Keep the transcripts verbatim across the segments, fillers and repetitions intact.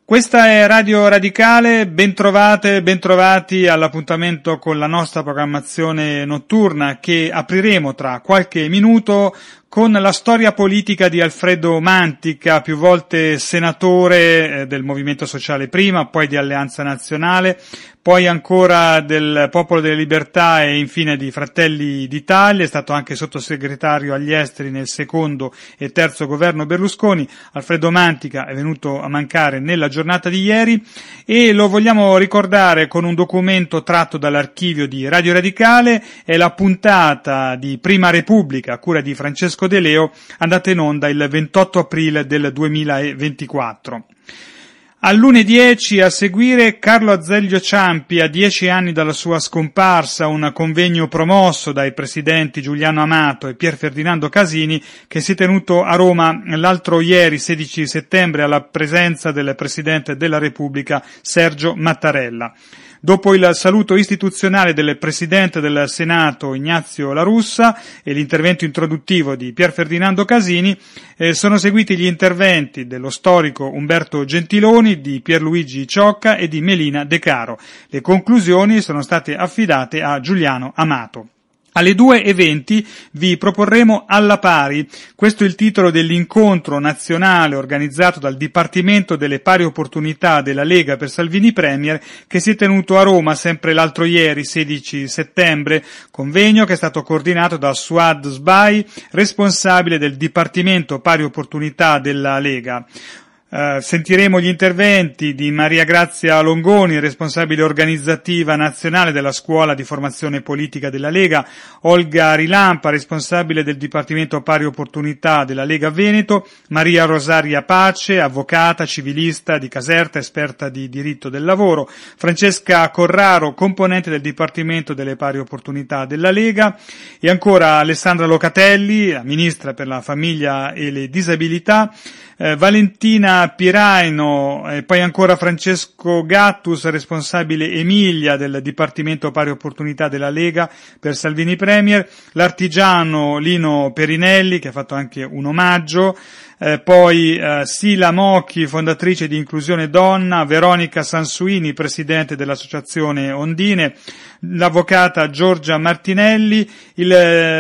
Questa è Radio Radicale, bentrovate, bentrovati all'appuntamento con la nostra programmazione notturna che apriremo tra qualche minuto con la storia politica di Alfredo Mantica, più volte senatore del Movimento Sociale prima, poi di Alleanza Nazionale, poi ancora del Popolo delle Libertà e infine di Fratelli d'Italia. È stato anche sottosegretario agli esteri nel secondo e terzo governo Berlusconi. Alfredo Mantica è venuto a mancare nella giornata di ieri e lo vogliamo ricordare con un documento tratto dall'archivio di Radio Radicale. È la puntata di Prima Repubblica a cura di Francesco De Leo, andata in onda il ventotto aprile del duemilaventiquattro. All'una e dieci a seguire Carlo Azeglio Ciampi, a dieci anni dalla sua scomparsa, un convegno promosso dai presidenti Giuliano Amato e Pier Ferdinando Casini che si è tenuto a Roma l'altro ieri, sedici settembre, alla presenza del Presidente della Repubblica Sergio Mattarella. Dopo il saluto istituzionale del Presidente del Senato Ignazio La Russa e l'intervento introduttivo di Pier Ferdinando Casini, eh, sono seguiti gli interventi dello storico Umberto Gentiloni, di Pierluigi Ciocca e di Melina De Caro. Le conclusioni sono state affidate a Giuliano Amato. Alle due e venti vi proporremo Alla Pari. Questo è il titolo dell'incontro nazionale organizzato dal Dipartimento delle Pari Opportunità della Lega per Salvini Premier, che si è tenuto a Roma sempre l'altro ieri, sedici settembre, convegno che è stato coordinato da Suad Sbai, responsabile del Dipartimento Pari Opportunità della Lega. Uh, sentiremo gli interventi di Maria Grazia Longoni, responsabile organizzativa nazionale della Scuola di Formazione Politica della Lega, Olga Rilampa, responsabile del Dipartimento Pari Opportunità della Lega Veneto, Maria Rosaria Pace, avvocata, civilista di Caserta, esperta di diritto del lavoro, Francesca Corraro, componente del Dipartimento delle Pari Opportunità della Lega, e ancora Alessandra Locatelli, la Ministra per la Famiglia e le Disabilità, eh, Valentina Piraino e poi ancora Francesco Gattus, responsabile Emilia del Dipartimento Pari Opportunità della Lega per Salvini Premier, l'artigiano Lino Perinelli che ha fatto anche un omaggio, eh, poi eh, Sila Mocchi, fondatrice di Inclusione Donna, Veronica Sansuini, presidente dell'Associazione Ondine, l'avvocata Giorgia Martinelli, il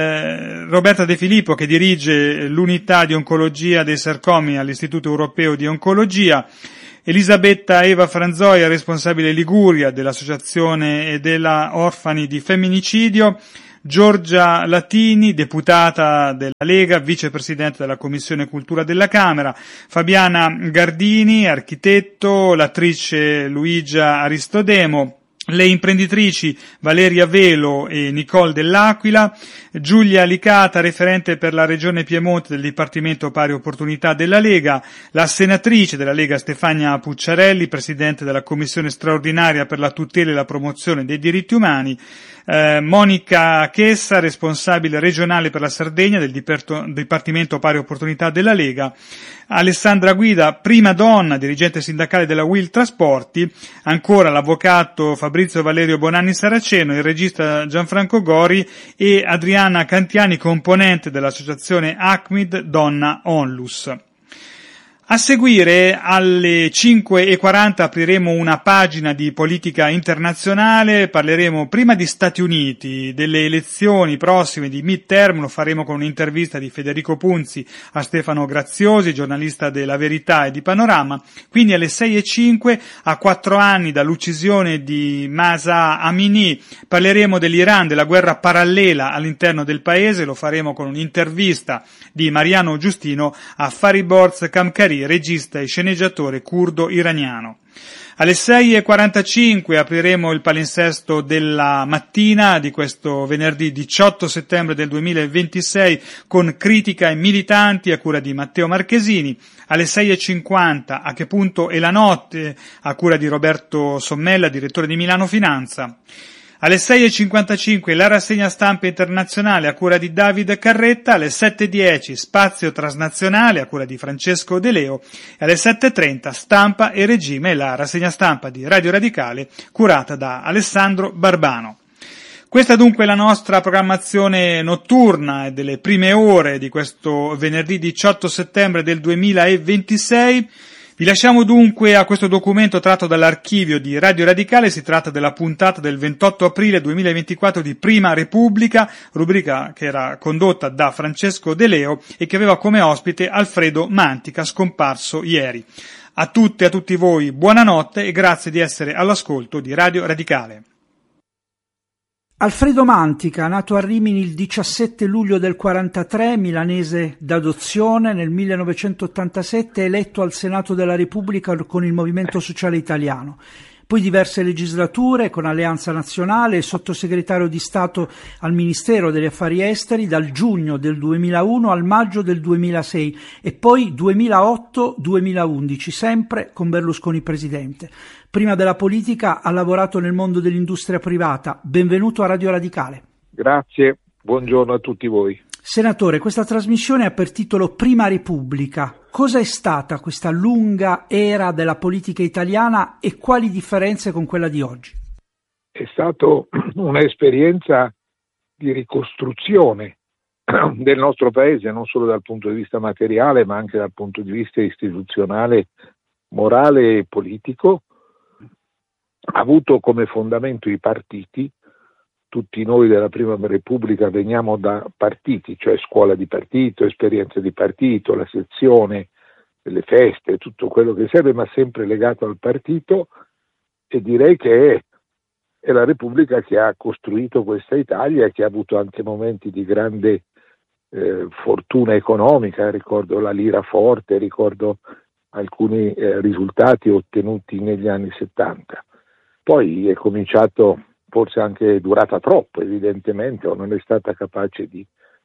eh, Roberta De Filippo che dirige l'unità di oncologia dei sarcomi all'Istituto Europeo di Oncologia, Elisabetta Eva Franzoia, responsabile Liguria dell'Associazione e della Orfani di Femminicidio, Giorgia Latini, deputata della Lega, vicepresidente della Commissione Cultura della Camera, Fabiana Gardini, architetto, l'attrice Luigia Aristodemo, le imprenditrici Valeria Velo e Nicole Dell'Aquila, Giulia Licata, referente per la Regione Piemonte del Dipartimento Pari Opportunità della Lega, la senatrice della Lega Stefania Pucciarelli, presidente della Commissione straordinaria per la tutela e la promozione dei diritti umani, eh, Monica Chessa, responsabile regionale per la Sardegna del Diperto- Dipartimento Pari Opportunità della Lega, Alessandra Guida, prima donna, dirigente sindacale della U I L Trasporti, ancora l'avvocato Fabrizio Valerio Bonanni Saraceno, il regista Gianfranco Gori e Adriana Cantiani, componente dell'associazione ACMID Donna Onlus. A seguire, alle cinque e quaranta, apriremo una pagina di politica internazionale, parleremo prima di Stati Uniti, delle elezioni prossime di midterm, lo faremo con un'intervista di Federico Punzi a Stefano Graziosi, giornalista della Verità e di Panorama. Quindi alle sei e cinque, a quattro anni dall'uccisione di Mahsa Amini, parleremo dell'Iran, della guerra parallela all'interno del paese, lo faremo con un'intervista di Mariano Giustino a Fariborz Kamkari, regista e sceneggiatore curdo-iraniano. Alle sei e quarantacinque apriremo il palinsesto della mattina di questo venerdì diciotto settembre del duemilaventisei con Critica e Militanti a cura di Matteo Marchesini. Alle sei e cinquanta A che punto è la notte a cura di Roberto Sommella, direttore di Milano Finanza. Alle sei e cinquantacinque la rassegna stampa internazionale a cura di Davide Carretta, alle sette e dieci Spazio Transnazionale a cura di Francesco De Leo e alle sette e trenta Stampa e Regime, la rassegna stampa di Radio Radicale curata da Alessandro Barbano. Questa dunque è la nostra programmazione notturna e delle prime ore di questo venerdì diciotto settembre del duemilaventisei. Vi lasciamo dunque a questo documento tratto dall'archivio di Radio Radicale. Si tratta della puntata del ventotto aprile duemilaventiquattro di Prima Repubblica, rubrica che era condotta da Francesco De Leo e che aveva come ospite Alfredo Mantica, scomparso ieri. A tutte e a tutti voi buonanotte e grazie di essere all'ascolto di Radio Radicale. Alfredo Mantica, nato a Rimini il diciassette luglio del quarantatré, milanese d'adozione, nel millenovecentottantasette eletto al Senato della Repubblica con il Movimento Sociale Italiano. Poi diverse legislature con Alleanza Nazionale, sottosegretario di Stato al Ministero degli Affari Esteri dal giugno del duemilauno al maggio del duemilasei e poi duemilaotto duemilaundici, sempre con Berlusconi presidente. Prima della politica ha lavorato nel mondo dell'industria privata. Benvenuto a Radio Radicale. Grazie, buongiorno a tutti voi. Senatore, questa trasmissione ha per titolo Prima Repubblica. Cosa è stata questa lunga era della politica italiana e quali differenze con quella di oggi? È stata un'esperienza di ricostruzione del nostro paese, non solo dal punto di vista materiale, ma anche dal punto di vista istituzionale, morale e politico. Ha avuto come fondamento i partiti. Tutti noi della Prima Repubblica veniamo da partiti, cioè scuola di partito, esperienza di partito, la sezione, le feste, tutto quello che serve, ma sempre legato al partito, e direi che è, è la Repubblica che ha costruito questa Italia, che ha avuto anche momenti di grande eh, fortuna economica. Ricordo la lira forte, ricordo alcuni eh, risultati ottenuti negli anni settanta. Poi è cominciato, forse anche durata troppo evidentemente, o non è stata capace di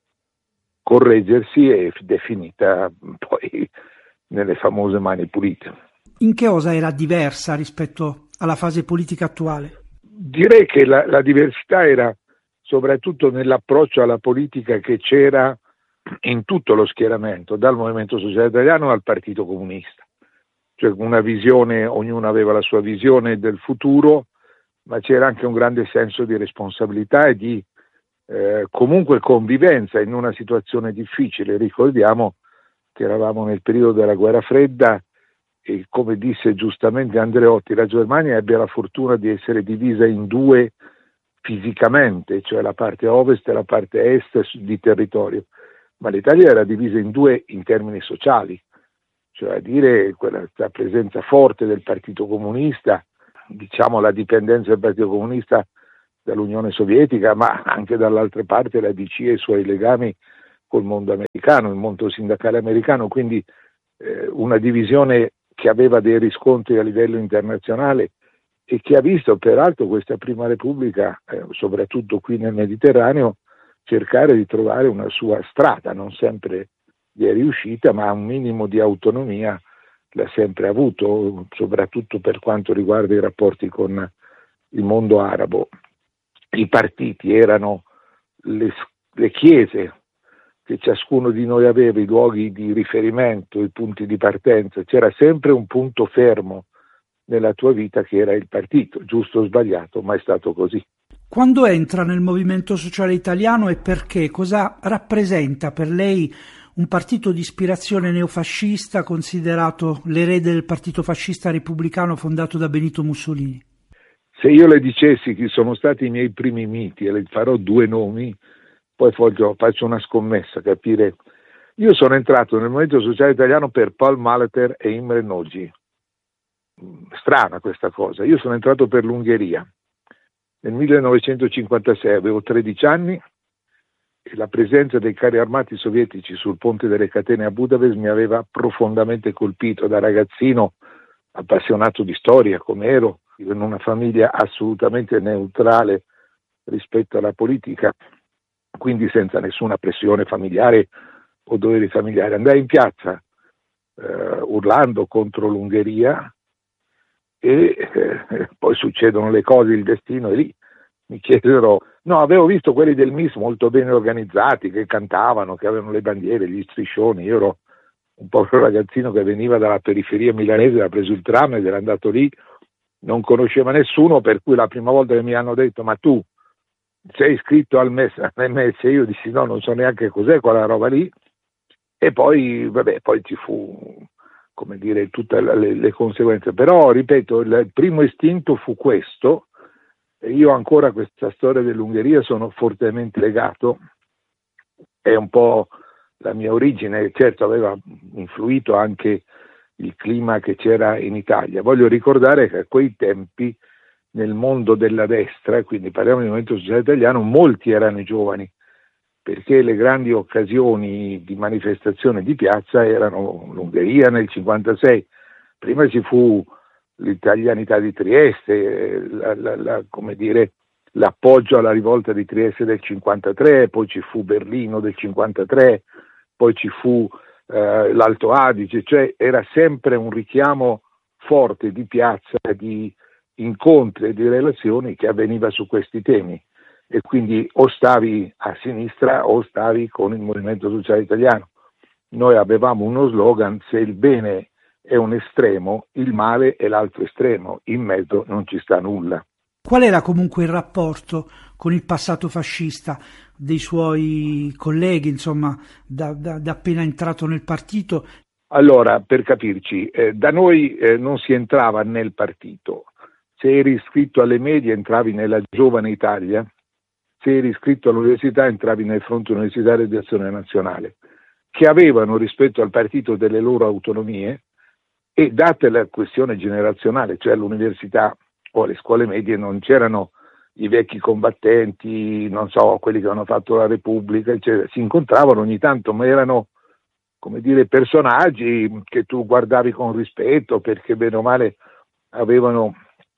correggersi e è finita poi nelle famose mani pulite. In che cosa era diversa rispetto alla fase politica attuale? Direi che la, la diversità era soprattutto nell'approccio alla politica che c'era in tutto lo schieramento, dal Movimento Sociale Italiano al Partito Comunista. Cioè una visione, ognuno aveva la sua visione del futuro, ma c'era anche un grande senso di responsabilità e di eh, comunque convivenza in una situazione difficile. Ricordiamo che eravamo nel periodo della guerra fredda e, come disse giustamente Andreotti, la Germania ebbe la fortuna di essere divisa in due fisicamente, cioè la parte ovest e la parte est di territorio, ma l'Italia era divisa in due in termini sociali, cioè a dire quella la presenza forte del Partito Comunista, diciamo la dipendenza del Partito Comunista dall'Unione Sovietica, ma anche dall'altra parte la D C e i suoi legami col mondo americano, il mondo sindacale americano, quindi eh, una divisione che aveva dei riscontri a livello internazionale e che ha visto peraltro questa Prima Repubblica, eh, soprattutto qui nel Mediterraneo, cercare di trovare una sua strada. Non sempre gli è riuscita, ma un minimo di autonomia l'ha sempre avuto, soprattutto per quanto riguarda i rapporti con il mondo arabo. I partiti erano le, le chiese che ciascuno di noi aveva, i luoghi di riferimento, i punti di partenza. C'era sempre un punto fermo nella tua vita che era il partito, giusto o sbagliato, ma è stato così. Quando entra nel Movimento Sociale Italiano e perché? Cosa rappresenta per lei un partito di ispirazione neofascista, considerato l'erede del partito fascista repubblicano fondato da Benito Mussolini? Se io le dicessi chi sono stati i miei primi miti, e le farò due nomi, poi faccio, faccio una scommessa, capire. Io sono entrato nel Movimento Sociale Italiano per Paul Malater e Imre Nagy. Strana questa cosa. Io sono entrato per l'Ungheria. Nel millenovecentocinquantasei avevo tredici anni e la presenza dei carri armati sovietici sul ponte delle Catene a Budapest mi aveva profondamente colpito. Da ragazzino appassionato di storia come ero, in una famiglia assolutamente neutrale rispetto alla politica, quindi senza nessuna pressione familiare o doveri familiari. Andai in piazza eh, urlando contro l'Ungheria e eh, poi succedono le cose, il destino, e lì mi chiesero, no, avevo visto quelli del M I S molto bene organizzati, che cantavano, che avevano le bandiere, gli striscioni. Io ero un povero ragazzino che veniva dalla periferia milanese, aveva preso il tram ed era andato lì, non conosceva nessuno, per cui la prima volta che mi hanno detto ma tu sei iscritto al M E S, io dissi no, non so neanche cos'è quella roba lì, e poi vabbè, poi ci fu come dire, tutte le, le conseguenze. Però, ripeto, il, il primo istinto fu questo, e io ancora a questa storia dell'Ungheria sono fortemente legato, è un po' la mia origine, certo aveva influito anche il clima che c'era in Italia. Voglio ricordare che a quei tempi nel mondo della destra, quindi parliamo del Movimento Sociale Italiano, molti erano giovani, perché le grandi occasioni di manifestazione di piazza erano l'Ungheria nel cinquantasei, prima ci fu l'italianità di Trieste, la, la, la, come dire, l'appoggio alla rivolta di Trieste del cinquantatré, poi ci fu Berlino del cinquantatré, poi ci fu eh, l'Alto Adige, cioè era sempre un richiamo forte di piazza, di incontri e di relazioni che avveniva su questi temi, e quindi o stavi a sinistra o stavi con il Movimento Sociale Italiano. Noi avevamo uno slogan: se il bene è un estremo, il male è l'altro estremo, in mezzo non ci sta nulla. Qual era comunque il rapporto con il passato fascista dei suoi colleghi, insomma, da, da, da appena entrato nel partito? Allora, per capirci, eh, da noi eh, non si entrava nel partito. Se eri iscritto alle medie entravi nella Giovane Italia, se eri iscritto all'università entravi nel Fronte Universitario di Azione Nazionale, che avevano rispetto al partito delle loro autonomie, e date la questione generazionale, cioè all'università o alle scuole medie non c'erano i vecchi combattenti, non so, quelli che hanno fatto la Repubblica, eccetera. Si incontravano ogni tanto, ma erano, come dire, personaggi che tu guardavi con rispetto, perché bene o male avevano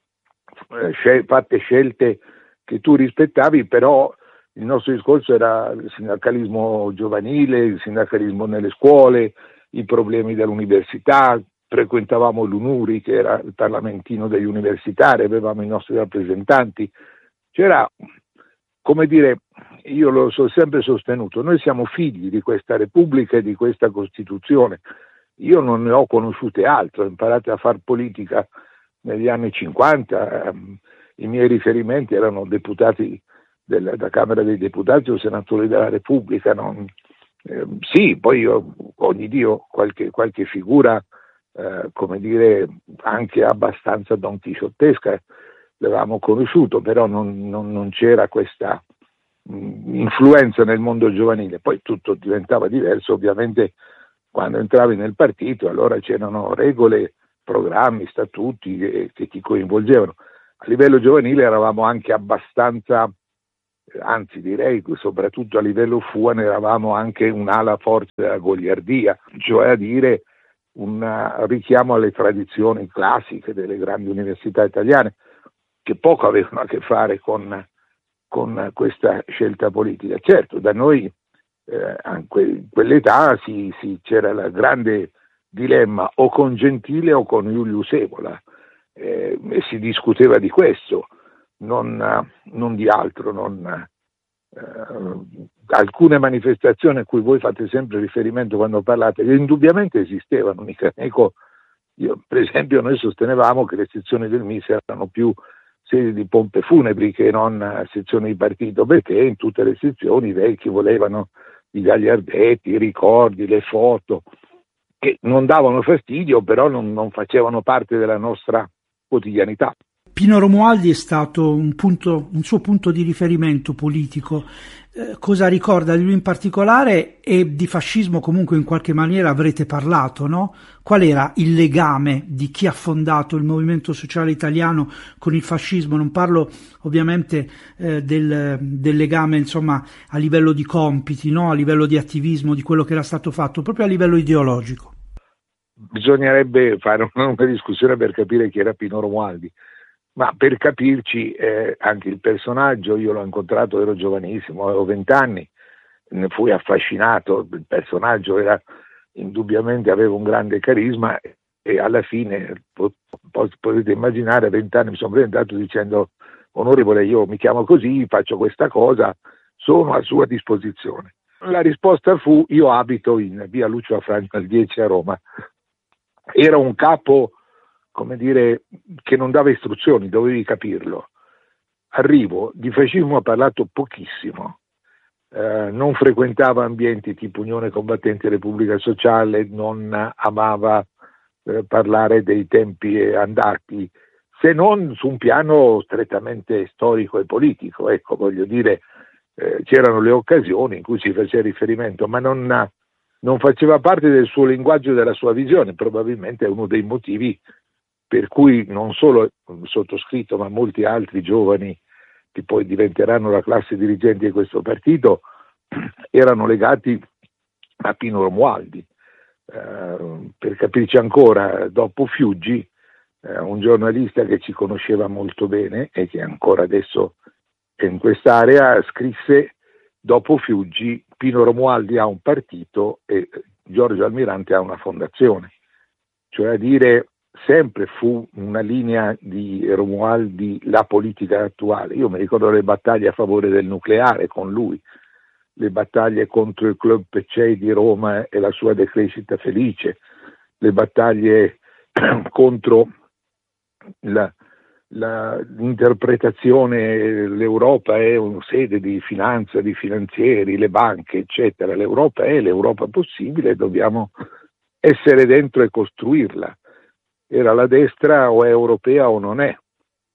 eh, scel- fatte scelte che tu rispettavi, però il nostro discorso era il sindacalismo giovanile, il sindacalismo nelle scuole, i problemi dell'università. Frequentavamo l'UNURI, che era il parlamentino degli universitari, avevamo i nostri rappresentanti. C'era, come dire, io lo so sempre sostenuto, noi siamo figli di questa Repubblica e di questa Costituzione. Io non ne ho conosciute altre, ho imparato a far politica negli anni cinquanta, ehm, i miei riferimenti erano deputati della, della Camera dei Deputati o senatori della Repubblica. Non, eh, sì, poi io ogni Dio qualche, qualche figura, eh, come dire, anche abbastanza don chisciottesca l'avevamo conosciuto, però non, non, non c'era questa mh, influenza nel mondo giovanile. Poi tutto diventava diverso ovviamente quando entravi nel partito, allora c'erano regole, programmi, statuti che, che ti coinvolgevano. A livello giovanile eravamo anche abbastanza, anzi direi soprattutto a livello F U A N eravamo anche un'ala forte della goliardia, cioè a dire un richiamo alle tradizioni classiche delle grandi università italiane, che poco avevano a che fare con, con questa scelta politica. Certo, da noi eh, in quell'età si, si, c'era il grande dilemma o con Gentile o con Julius Evola, eh, e si discuteva di questo, non, non di altro. Non, eh, alcune manifestazioni a cui voi fate sempre riferimento quando parlate, che indubbiamente esistevano, mica ecco, io, per esempio noi sostenevamo che le sezioni del M I S erano più sedi di pompe funebri che non sezioni di partito, perché in tutte le sezioni i vecchi volevano i gagliardetti, i ricordi, le foto, che non davano fastidio, però non, non facevano parte della nostra quotidianità. Pino Romualdi è stato un, punto, un suo punto di riferimento politico. Eh, cosa ricorda di lui in particolare? E di fascismo comunque in qualche maniera avrete parlato, no? Qual era il legame di chi ha fondato il Movimento Sociale Italiano con il fascismo? Non parlo ovviamente eh, del, del legame, insomma, a livello di compiti, no? A livello di attivismo, di quello che era stato fatto, proprio a livello ideologico. Bisognerebbe fare una lunga discussione per capire chi era Pino Romualdi. Ma per capirci, eh, anche il personaggio, io l'ho incontrato, ero giovanissimo, avevo vent'anni, ne fui affascinato, il personaggio era indubbiamente, aveva un grande carisma, e alla fine, potete immaginare, a vent'anni mi sono presentato dicendo: onorevole, io mi chiamo così, faccio questa cosa, sono a sua disposizione. La risposta fu: io abito in via Lucio Affranca al dieci a Roma. Era un capo, come dire, che non dava istruzioni, dovevi capirlo. Arrivo, di fascismo ha parlato pochissimo, eh, non frequentava ambienti tipo Unione Combattenti Repubblica Sociale, non amava eh, parlare dei tempi andati, se non su un piano strettamente storico e politico. Ecco, voglio dire, eh, c'erano le occasioni in cui si faceva riferimento, ma non, non faceva parte del suo linguaggio e della sua visione. Probabilmente è uno dei motivi per cui non solo il sottoscritto, ma molti altri giovani che poi diventeranno la classe dirigente di questo partito erano legati a Pino Romualdi. Eh, per capirci ancora, dopo Fiuggi, eh, un giornalista che ci conosceva molto bene e che ancora adesso è in quest'area, scrisse: dopo Fiuggi Pino Romualdi ha un partito e Giorgio Almirante ha una fondazione. Cioè, a dire, sempre fu una linea di Romualdi la politica attuale. Io mi ricordo le battaglie a favore del nucleare con lui, le battaglie contro il Club P C I di Roma e la sua decrescita felice, le battaglie contro la, la, l'interpretazione l'Europa è una sede di finanza, di finanzieri, le banche, eccetera. L'Europa è l'Europa possibile, dobbiamo essere dentro e costruirla. Era la destra, o è europea o non è.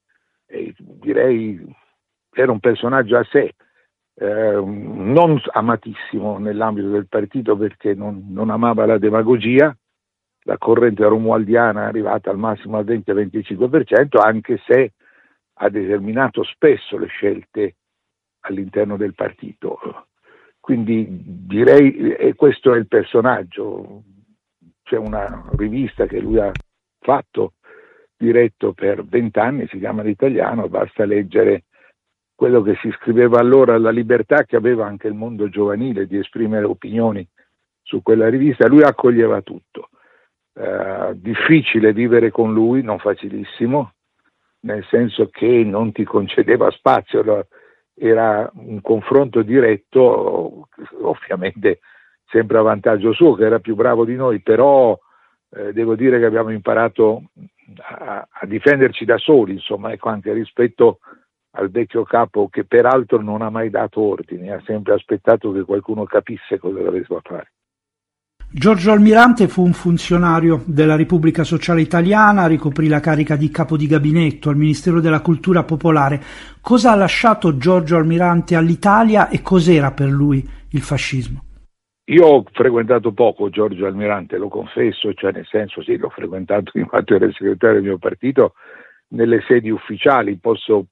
E direi era un personaggio a sé. Eh, non amatissimo nell'ambito del partito perché non, non amava la demagogia. La corrente romualdiana è arrivata al massimo al venti venticinque per cento, anche se ha determinato spesso le scelte all'interno del partito. Quindi direi, e questo è il personaggio. C'è una rivista che lui ha fatto, diretto per vent'anni, si chiama L'Italiano, basta leggere quello che si scriveva allora, la libertà che aveva anche il mondo giovanile di esprimere opinioni su quella rivista. Lui accoglieva tutto. Uh, difficile vivere con lui, non facilissimo, nel senso che non ti concedeva spazio, era un confronto diretto, ovviamente sempre a vantaggio suo, che era più bravo di noi, però eh, devo dire che abbiamo imparato a, a difenderci da soli, insomma, ecco, anche rispetto al vecchio capo, che peraltro non ha mai dato ordini, ha sempre aspettato che qualcuno capisse cosa doveva fare. Giorgio Almirante fu un funzionario della Repubblica Sociale Italiana, ricoprì la carica di capo di gabinetto al Ministero della Cultura Popolare. Cosa ha lasciato Giorgio Almirante all'Italia e cos'era per lui il fascismo? Io ho frequentato poco Giorgio Almirante, lo confesso, cioè nel senso sì, l'ho frequentato in quanto era il segretario del mio partito nelle sedi ufficiali. Posso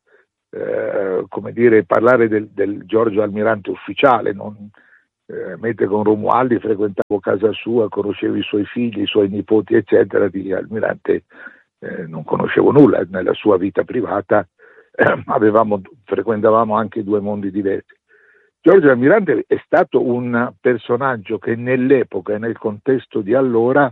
eh, come dire, parlare del, del Giorgio Almirante ufficiale, non, eh, mentre con Romualdi frequentavo casa sua, conoscevo i suoi figli, i suoi nipoti, eccetera. Di Almirante eh, non conoscevo nulla. Nella sua vita privata eh, avevamo, frequentavamo anche due mondi diversi. Giorgio Almirante è stato un personaggio che nell'epoca e nel contesto di allora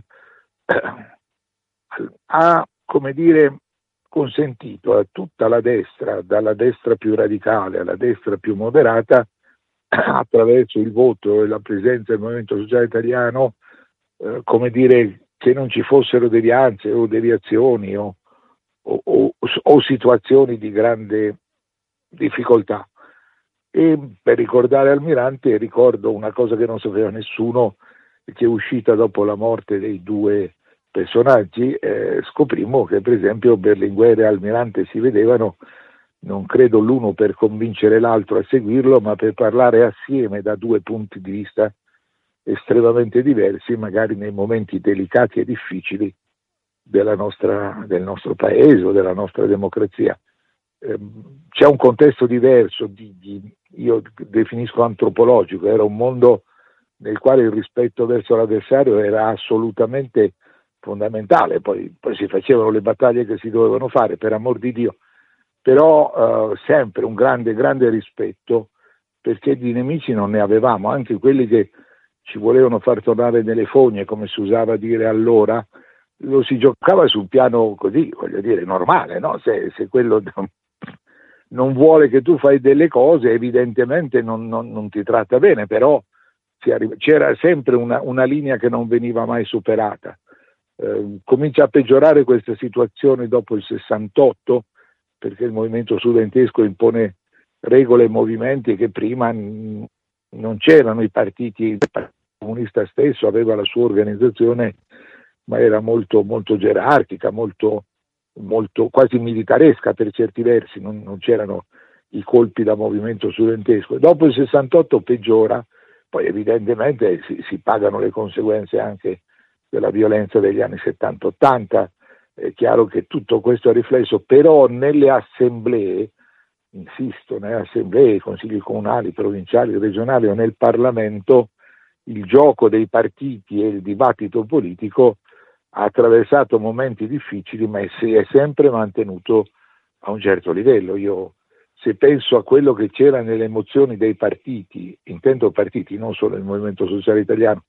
eh, ha, come dire, consentito a tutta la destra, dalla destra più radicale alla destra più moderata, attraverso il voto e la presenza del Movimento Sociale Italiano, eh, come dire, che non ci fossero devianze o deviazioni o, o, o, o situazioni di grande difficoltà. E per ricordare Almirante ricordo una cosa che non sapeva nessuno, che è uscita dopo la morte dei due personaggi. Eh, scoprimmo che per esempio Berlinguer e Almirante si vedevano, non credo l'uno per convincere l'altro a seguirlo, ma per parlare assieme da due punti di vista estremamente diversi, magari nei momenti delicati e difficili della nostra, del nostro paese o della nostra democrazia. C'è un contesto diverso, di, di, io definisco antropologico, era un mondo nel quale il rispetto verso l'avversario era assolutamente fondamentale, poi, poi si facevano le battaglie che si dovevano fare, per amor di Dio, però eh, sempre un grande, grande rispetto, perché di nemici non ne avevamo, anche quelli che ci volevano far tornare nelle fogne, come si usava dire allora, lo si giocava sul piano così, voglio dire, normale, no? Se, se quello non vuole che tu fai delle cose, evidentemente non, non, non ti tratta bene, però si arriva, c'era sempre una, una linea che non veniva mai superata. Eh, comincia a peggiorare questa situazione dopo il sessantotto, perché il movimento studentesco impone regole e movimenti che prima n- non c'erano. I partiti, il Partito Comunista stesso aveva la sua organizzazione ma era molto, molto gerarchica, molto, molto quasi militaresca per certi versi, non, non c'erano i colpi da movimento studentesco. E dopo il sessantotto peggiora, poi evidentemente si, si pagano le conseguenze anche della violenza degli anni settanta ottanta, è chiaro che tutto questo ha riflesso, però nelle assemblee, insisto, nelle assemblee, consigli comunali, provinciali, regionali o nel Parlamento, il gioco dei partiti e il dibattito politico ha attraversato momenti difficili, ma si è sempre mantenuto a un certo livello. Io, se penso a quello che c'era nelle emozioni dei partiti, intendo partiti, non solo il Movimento Sociale Italiano,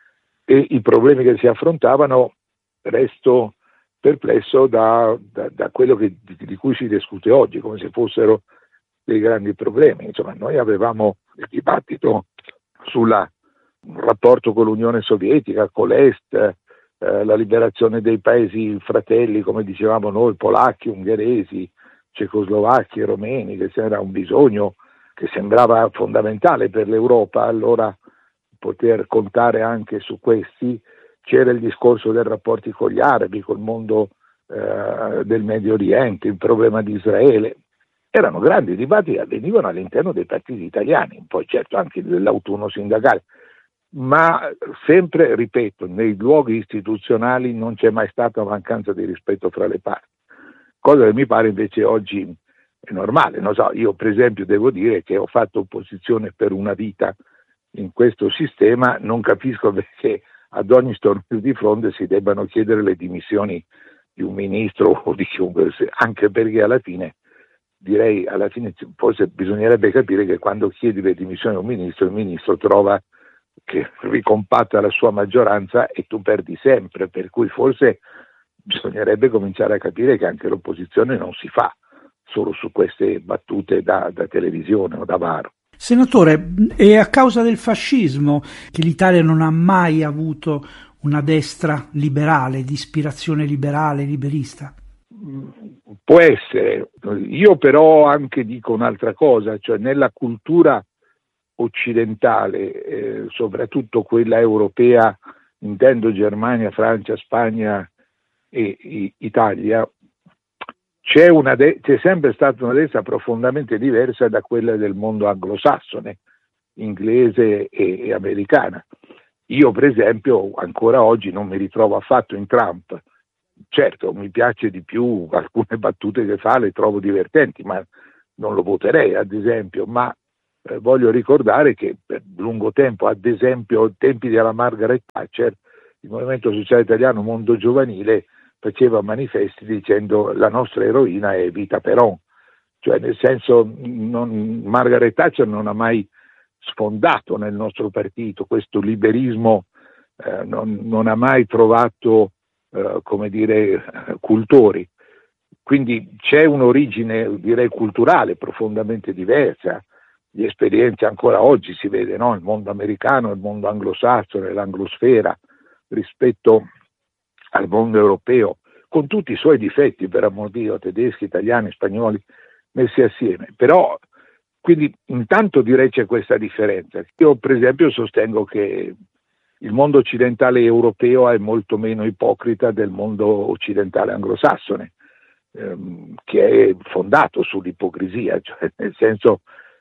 e i problemi che si affrontavano, resto perplesso da, da, da quello che, di, di cui si discute oggi, come se fossero dei grandi problemi. Insomma, noi avevamo il dibattito sul rapporto con l'Unione Sovietica, con l'Est, eh, la liberazione dei paesi fratelli, come dicevamo noi, polacchi, ungheresi, cecoslovacchi, romeni, che c'era un bisogno che sembrava fondamentale per l'Europa, allora poter contare anche su questi. C'era il discorso dei rapporti con gli arabi, col mondo eh, del Medio Oriente, il problema di Israele. Erano grandi dibattiti che avvenivano all'interno dei partiti italiani, poi certo anche dell'autunno sindacale, ma sempre, ripeto, nei luoghi istituzionali non c'è mai stata mancanza di rispetto fra le parti, cosa che mi pare invece oggi è normale. Non so, io per esempio devo dire che ho fatto opposizione per una vita in questo sistema, non capisco perché ad ogni stornio di fronte si debbano chiedere le dimissioni di un ministro o di chiunque, anche perché alla fine, direi, alla fine forse bisognerebbe capire che quando chiedi le dimissioni a un ministro, il ministro trova che ricompatta la sua maggioranza e tu perdi sempre, per cui forse bisognerebbe cominciare a capire che anche l'opposizione non si fa solo su queste battute da, da televisione o da bar. Senatore, è a causa del fascismo che l'Italia non ha mai avuto una destra liberale, di ispirazione liberale, liberista? Può essere. Io però anche dico un'altra cosa, cioè nella cultura occidentale, eh, soprattutto quella europea, intendo Germania, Francia, Spagna e, e Italia, C'è, una de- c'è sempre stata una destra profondamente diversa da quella del mondo anglosassone, inglese e, e americana. Io per esempio ancora oggi non mi ritrovo affatto in Trump. Certo, mi piace di più alcune battute che fa, le trovo divertenti, ma non lo voterei ad esempio, ma eh, voglio ricordare che per lungo tempo, ad esempio ai tempi della Margaret Thatcher, il Movimento Sociale Italiano Mondo Giovanile faceva manifesti dicendo la nostra eroina è Vita Peron, cioè nel senso non, Margaret Thatcher non ha mai sfondato nel nostro partito, questo liberismo eh, non, non ha mai trovato eh, come dire cultori, quindi c'è un'origine direi culturale profondamente diversa, di esperienze ancora oggi si vede, no? Il mondo americano, il mondo anglosassone, l'anglosfera rispetto al mondo europeo, con tutti i suoi difetti, per amor di Dio, tedeschi, italiani, spagnoli, messi assieme. Però, quindi, intanto direi c'è questa differenza. Io, per esempio, sostengo che il mondo occidentale europeo è molto meno ipocrita del mondo occidentale anglosassone, ehm, che è fondato sull'ipocrisia, cioè nel senso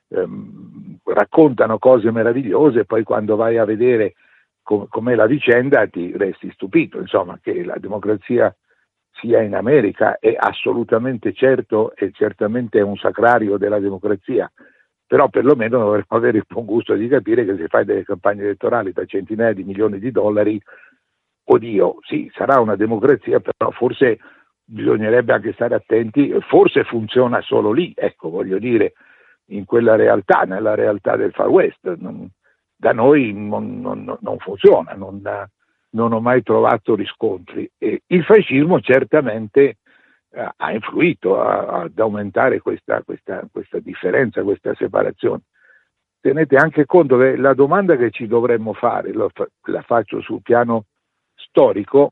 ehm, raccontano cose meravigliose, poi quando vai a vedere com'è la vicenda ti resti stupito, insomma, che la democrazia sia in America è assolutamente certo e certamente è un sacrario della democrazia, però perlomeno dovremmo avere il buon gusto di capire che se fai delle campagne elettorali da centinaia di milioni di dollari, oddio, sì, sarà una democrazia, però forse bisognerebbe anche stare attenti, forse funziona solo lì, ecco, voglio dire, in quella realtà, nella realtà del Far West, non, da noi non, non, non funziona, non, non ho mai trovato riscontri. E il fascismo certamente eh, ha influito a, ad aumentare questa, questa, questa differenza, questa separazione. Tenete anche conto che la domanda che ci dovremmo fare, lo, la faccio sul piano storico,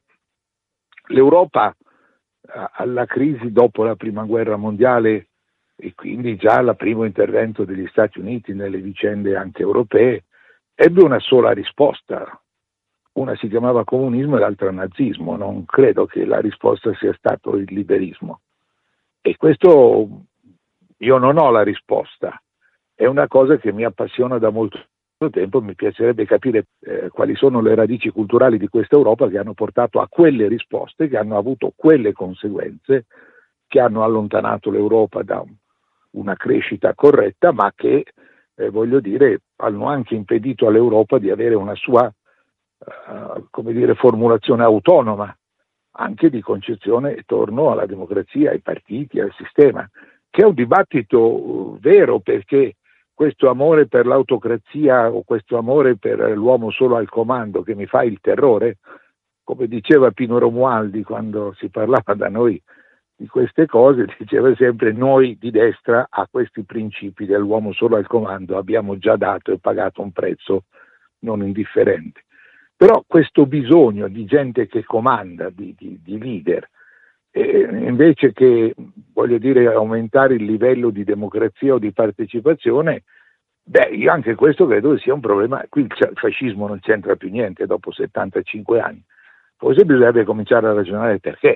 l'Europa eh, alla crisi dopo la Prima Guerra Mondiale e quindi già al primo intervento degli Stati Uniti nelle vicende anche europee, ebbe una sola risposta, una si chiamava comunismo e l'altra nazismo. Non credo che la risposta sia stato il liberismo. E questo io non ho la risposta. È una cosa che mi appassiona da molto tempo, mi piacerebbe capire eh, quali sono le radici culturali di questa Europa che hanno portato a quelle risposte, che hanno avuto quelle conseguenze, che hanno allontanato l'Europa da una crescita corretta, ma che, eh, voglio dire, hanno anche impedito all'Europa di avere una sua, eh, come dire, formulazione autonoma, anche di concezione attorno alla democrazia, ai partiti, al sistema, che è un dibattito vero, perché questo amore per l'autocrazia o questo amore per l'uomo solo al comando che mi fa il terrore, come diceva Pino Romualdi quando si parlava da noi di queste cose, diceva sempre: noi di destra a questi principi dell'uomo solo al comando abbiamo già dato e pagato un prezzo non indifferente. Però questo bisogno di gente che comanda, di, di, di leader, eh, invece che, voglio dire, aumentare il livello di democrazia o di partecipazione, beh, io anche questo credo che sia un problema. Qui il fascismo non c'entra più niente dopo settantacinque anni. Forse bisognerebbe cominciare a ragionare perché.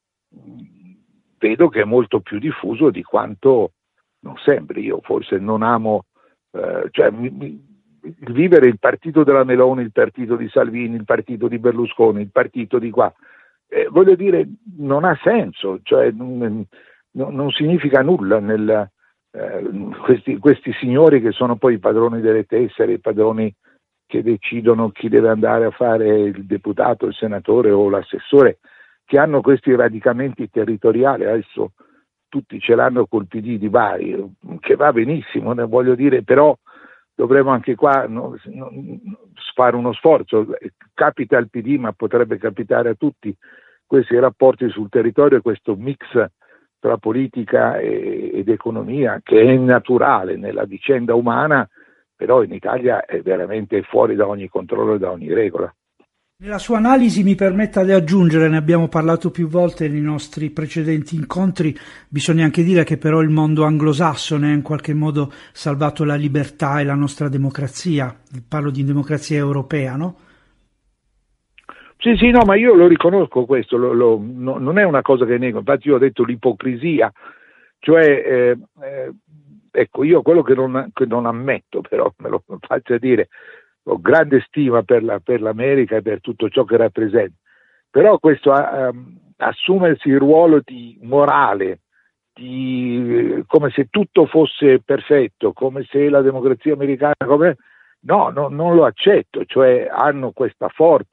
Vedo che è molto più diffuso di quanto non sembri. Io forse non amo, eh, cioè mi, mi, il vivere il partito della Meloni, il partito di Salvini, il partito di Berlusconi, il partito di qua, eh, voglio dire, non ha senso, cioè non, non, non significa nulla nel, eh, questi, questi signori che sono poi i padroni delle tessere, i padroni che decidono chi deve andare a fare il deputato, il senatore o l'assessore, che hanno questi radicamenti territoriali. Adesso tutti ce l'hanno col P D di Bari, che va benissimo, ne voglio dire, però dovremmo anche qua no, no, fare uno sforzo. Capita al P D, ma potrebbe capitare a tutti, questi rapporti sul territorio, questo mix tra politica e, ed economia, che è naturale nella vicenda umana, però in Italia è veramente fuori da ogni controllo e da ogni regola. Nella sua analisi mi permetta di aggiungere, ne abbiamo parlato più volte nei nostri precedenti incontri, bisogna anche dire che però il mondo anglosassone ha in qualche modo salvato la libertà e la nostra democrazia. Parlo di democrazia europea, no? Sì, sì, no, ma io lo riconosco questo, lo, lo, no, non è una cosa che nego, infatti io ho detto l'ipocrisia, cioè, eh, eh, ecco, io quello che non, che non ammetto, però me lo faccia dire, ho grande stima per, la, per l'America e per tutto ciò che rappresenta, però questo um, assumersi il ruolo di morale, di, come se tutto fosse perfetto, come se la democrazia americana, come, no, no, non lo accetto, cioè hanno questa forza